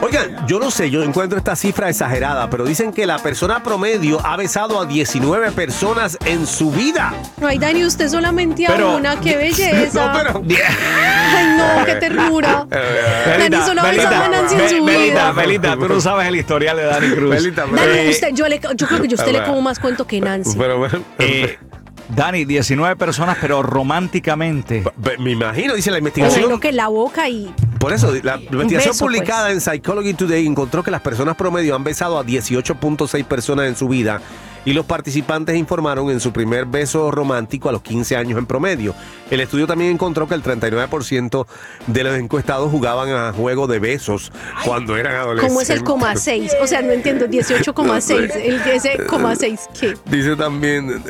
Oigan, yo no sé, yo encuentro esta cifra exagerada, pero dicen que la persona promedio ha besado a 19 personas en su vida. Ay, Dani, usted solamente a una, qué belleza. No, pero... Ay, no, qué ternura. Dani solo ha besado a Nancy en su vida. Belita, tú no sabes el historial de Dani Cruz. Dani, yo creo que yo a usted le como más cuento que Nancy. Pero bueno... Dani, 19 personas, pero románticamente. Me imagino, dice la investigación. Me imagino que la boca y... Por eso, la investigación beso, publicada pues. en Psychology Today encontró que las personas promedio han besado a 18.6 personas en su vida y los participantes informaron en su primer beso romántico a los 15 años en promedio. El estudio también encontró que el 39% de los encuestados jugaban a juego de besos cuando eran adolescentes. ¿Cómo es el coma 6? O sea, no entiendo, 18,6. El 10,6, ¿qué? Dice también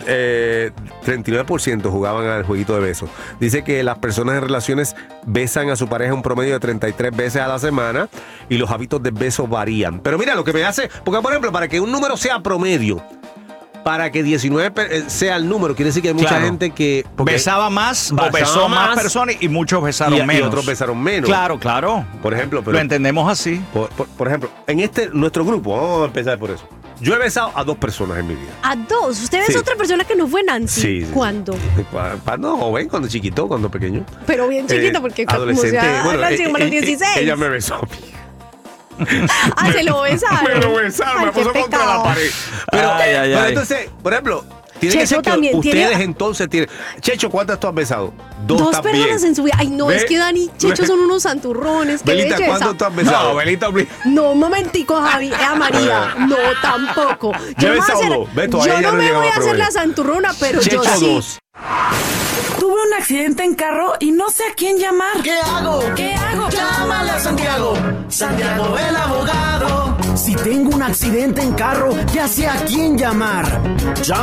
39% jugaban al jueguito de besos. Dice que las personas en relaciones besan a su pareja un promedio de 33 veces a la semana y los hábitos de besos varían. Pero mira, lo que me hace... Porque, por ejemplo, para que un número sea promedio, para que 19 sea el número, quiere decir que hay mucha gente que... Besaba más o besó más personas y muchos besaron menos. Y otros besaron menos. Claro. Por ejemplo... Pero, lo entendemos así. Por ejemplo, en nuestro grupo, vamos a empezar por eso. Yo he besado a 2 personas en mi vida. ¿A 2? ¿Usted besó a otra persona que no fue Nancy? Sí. ¿Cuándo? Cuando joven, cuando chiquito, cuando pequeño. Pero bien chiquito, porque adolescente. Nancy como a los 16. Ella me besó a mí. Se lo besaron. Me lo besaron, me puso contra la pared. Pero entonces, por ejemplo, tiene que ser que ustedes entonces tienen... Checho, ¿cuántas tú has besado? 2 personas en su vida. Ay, no, es que Dani y Checho son unos santurrones. Qué Belita, belleza. ¿cuántas tú has besado? No, Belita, no, un momentico, Javi. María. No, tampoco. Yo no me voy a hacer la santurrona, pero Checho, yo sí. 2. Tuve un accidente en carro y no sé a quién llamar. ¿Qué hago? Llámale a Santiago. Santiago el abogado. Si tengo un accidente en carro, ya sé a quién llamar.